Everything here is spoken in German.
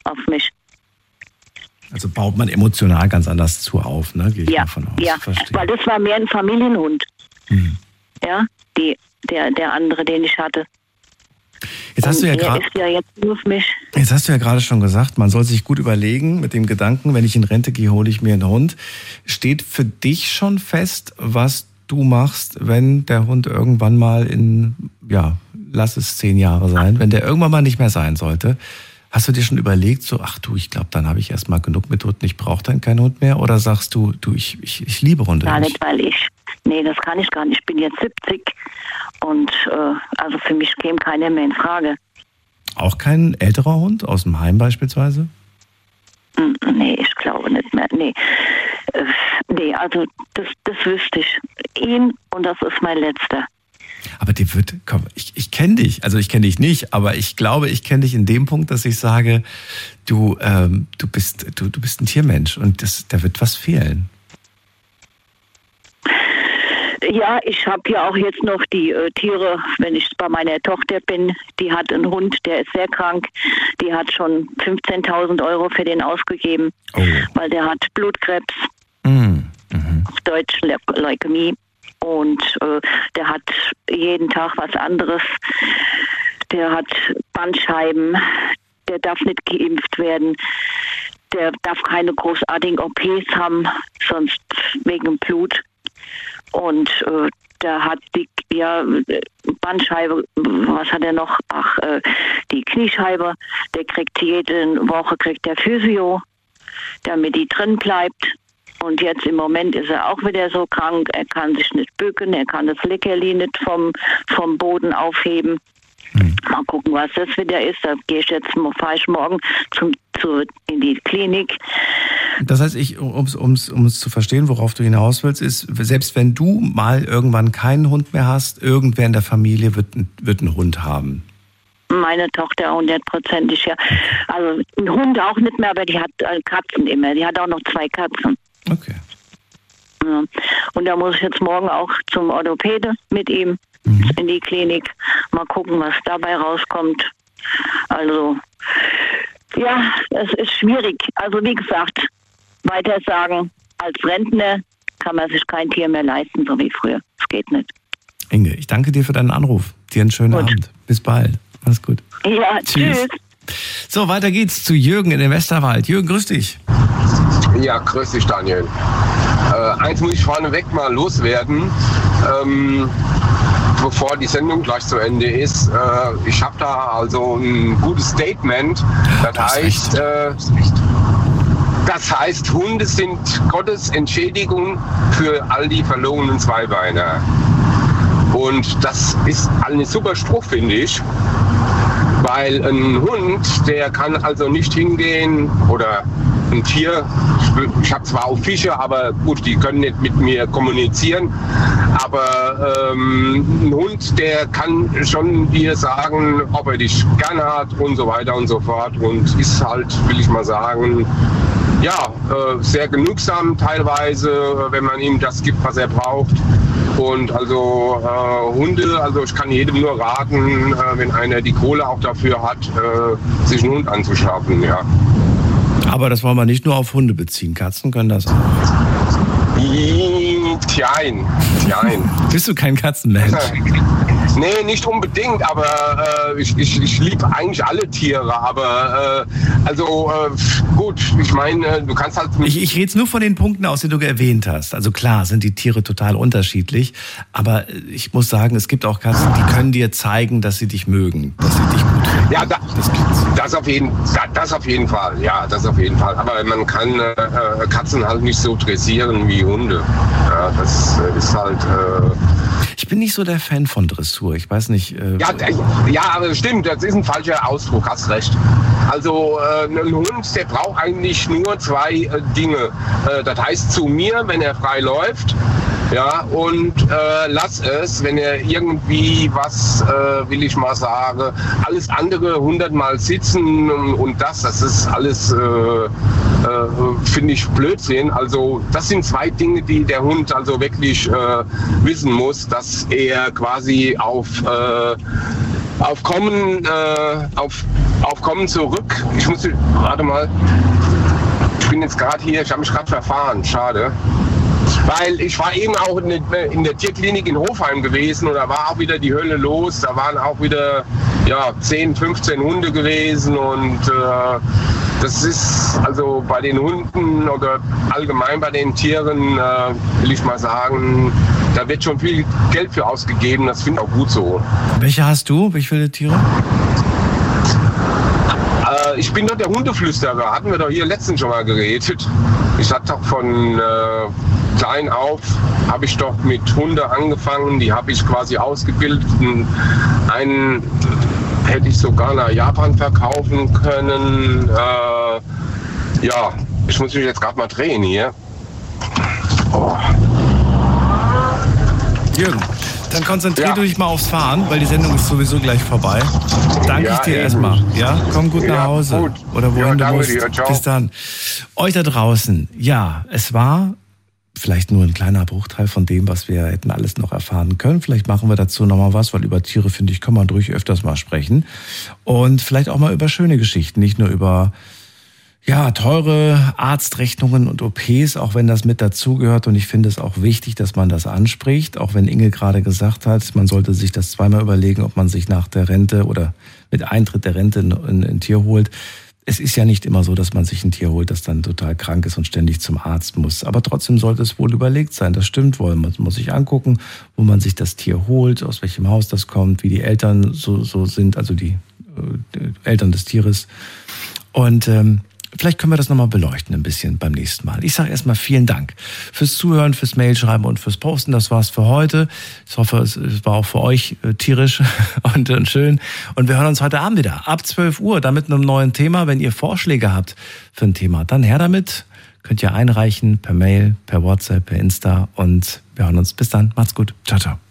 auf mich. Also baut man emotional ganz anders zu auf, ne? Gehe ich mal von aus. Ja, verstehe. weil das war mehr ein Familienhund. Ja, der andere, den ich hatte. Jetzt hast du ja gerade. Ist ja jetzt nur auf mich. Jetzt hast du ja gerade schon gesagt, man soll sich gut überlegen mit dem Gedanken, wenn ich in Rente gehe, hole ich mir einen Hund. Steht für dich schon fest, was du machst, wenn der Hund irgendwann mal lass es 10 Jahre sein, wenn der irgendwann mal nicht mehr sein sollte? Hast du dir schon überlegt, so, ich glaube, dann habe ich erstmal genug mit Hunden, ich brauche dann keinen Hund mehr? Oder sagst du, ich liebe Hunde? Gar nicht, nee, das kann ich gar nicht. Ich bin jetzt 70 und also für mich käme keiner mehr in Frage. Auch kein älterer Hund aus dem Heim beispielsweise? Nee, ich glaube nicht mehr. Nee, also das wüsste ich. Ihn und das ist mein letzter. Aber ich kenne dich, also ich kenne dich nicht, aber ich glaube, ich kenne dich in dem Punkt, dass ich sage, du bist ein Tiermensch und da wird was fehlen. Ja, ich habe ja auch jetzt noch die Tiere, wenn ich bei meiner Tochter bin, die hat einen Hund, der ist sehr krank, die hat schon 15.000 Euro für den ausgegeben, weil der hat Blutkrebs, auf Deutsch Leukämie. Und der hat jeden Tag was anderes. Der hat Bandscheiben. Der darf nicht geimpft werden. Der darf keine großartigen OPs haben, sonst wegen Blut. Und der hat die Bandscheibe, was hat er noch? Die Kniescheibe. Der kriegt jede Woche der Physio, damit die drin bleibt. Und jetzt im Moment ist er auch wieder so krank, er kann sich nicht bücken, er kann das Leckerli nicht vom Boden aufheben. Mal gucken, was das wieder ist. Da fahre ich morgen in die Klinik. Das heißt, um es zu verstehen, worauf du hinaus willst, ist, selbst wenn du mal irgendwann keinen Hund mehr hast, irgendwer in der Familie wird einen Hund haben. Meine Tochter 100%, ja. Also ein Hund auch nicht mehr, aber die hat Katzen immer. Die hat auch noch 2 Katzen. Okay. Ja. Und da muss ich jetzt morgen auch zum Orthopäde mit ihm in die Klinik. Mal gucken, was dabei rauskommt. Also, ja, es ist schwierig. Also wie gesagt, weiter sagen, als Rentner kann man sich kein Tier mehr leisten, so wie früher. Es geht nicht. Inge, ich danke dir für deinen Anruf. Dir einen schönen Abend. Bis bald. Mach's gut. Ja, tschüss. So, weiter geht's zu Jürgen in den Westerwald. Jürgen, grüß dich. Ja, grüß dich, Daniel. Eins muss ich vorneweg mal loswerden, bevor die Sendung gleich zu Ende ist. Ich habe da also ein gutes Statement. Das heißt, Hunde sind Gottes Entschädigung für all die verlorenen Zweibeiner. Und das ist ein super Spruch, finde ich. Weil ein Hund, der kann also nicht hingehen, oder ein Tier, ich habe zwar auch Fische, aber gut, die können nicht mit mir kommunizieren, aber ein Hund, der kann schon dir sagen, ob er dich gern hat und so weiter und so fort, und ist halt, will ich mal sagen, sehr genügsam teilweise, wenn man ihm das gibt, was er braucht. Und also Hunde, also ich kann jedem nur raten, wenn einer die Kohle auch dafür hat, sich einen Hund anzuschaffen, ja. Aber das wollen wir nicht nur auf Hunde beziehen. Katzen können das auch. Tjein. Bist du kein Katzenmensch? Nee, nicht unbedingt, aber ich liebe eigentlich alle Tiere, aber gut, ich meine, du kannst halt... Ich rede jetzt nur von den Punkten aus, die du erwähnt hast. Also klar sind die Tiere total unterschiedlich, aber ich muss sagen, es gibt auch Katzen, die können dir zeigen, dass sie dich mögen, dass sie dich gut finden. Ja, das auf jeden Fall, ja, das auf jeden Fall. Aber man kann Katzen halt nicht so dressieren wie Hunde. Ja, das ist halt... Ich bin nicht so der Fan von Dressur, ich weiß nicht... Ja, aber stimmt, das ist ein falscher Ausdruck, hast recht. Also ein Hund, der braucht eigentlich nur 2 Dinge. Das heißt zu mir, wenn er frei läuft, ja, und lass es, wenn er irgendwie was, will ich mal sagen, alles andere 100-mal sitzen und das ist alles, finde ich, Blödsinn. Also das sind 2 Dinge, die der Hund also wirklich wissen muss, dass er quasi auf auf Kommen zurück. Warte mal. Ich bin jetzt gerade hier, ich habe mich gerade verfahren. Schade. Weil ich war eben auch in der Tierklinik in Hofheim gewesen und da war auch wieder die Hölle los. Da waren auch wieder 10, 15 Hunde gewesen und das ist also bei den Hunden oder allgemein bei den Tieren, will ich mal sagen, da wird schon viel Geld für ausgegeben. Das finde ich auch gut so. Welche hast du? Wie viele Tiere? Ich bin doch der Hundeflüsterer. Hatten wir doch hier letztens schon mal geredet. Ich hatte doch von klein auf, habe ich doch mit Hunde angefangen. Die habe ich quasi ausgebildet. Einen hätte ich sogar nach Japan verkaufen können. Ich muss mich jetzt gerade mal drehen hier. Oh. Jürgen, dann konzentrier dich mal aufs Fahren, weil die Sendung ist sowieso gleich vorbei. Danke ich dir erstmal. Ja, komm gut nach Hause. Gut. Oder wohin du musst. Dir. Ciao. Bis dann. Euch da draußen. Ja, es war vielleicht nur ein kleiner Bruchteil von dem, was wir hätten alles noch erfahren können. Vielleicht machen wir dazu nochmal was, weil über Tiere, finde ich, kann man ruhig öfters mal sprechen. Und vielleicht auch mal über schöne Geschichten, nicht nur über teure Arztrechnungen und OPs, auch wenn das mit dazugehört. Und ich finde es auch wichtig, dass man das anspricht. Auch wenn Inge gerade gesagt hat, man sollte sich das zweimal überlegen, ob man sich nach der Rente oder mit Eintritt der Rente ein Tier holt. Es ist ja nicht immer so, dass man sich ein Tier holt, das dann total krank ist und ständig zum Arzt muss. Aber trotzdem sollte es wohl überlegt sein. Das stimmt wohl. Man muss sich angucken, wo man sich das Tier holt, aus welchem Haus das kommt, wie die Eltern so sind, also die Eltern des Tieres. Und vielleicht können wir das nochmal beleuchten ein bisschen beim nächsten Mal. Ich sage erstmal vielen Dank fürs Zuhören, fürs Mailschreiben und fürs Posten. Das war's für heute. Ich hoffe, es war auch für euch tierisch und schön. Und wir hören uns heute Abend wieder ab 12 Uhr, dann mit einem neuen Thema. Wenn ihr Vorschläge habt für ein Thema, dann her damit. Könnt ihr einreichen per Mail, per WhatsApp, per Insta. Und wir hören uns. Bis dann. Macht's gut. Ciao, ciao.